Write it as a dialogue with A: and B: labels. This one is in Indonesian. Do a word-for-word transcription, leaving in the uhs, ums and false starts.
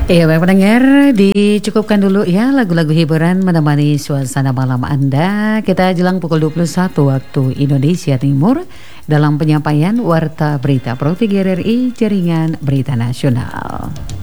A: Iya, baik pendengar, dicukupkan dulu ya lagu-lagu hiburan menemani suasana malam Anda. Kita jelang pukul dua puluh satu waktu Indonesia Timur dalam penyampaian Warta Berita Pro tiga R R I Jaringan Berita Nasional.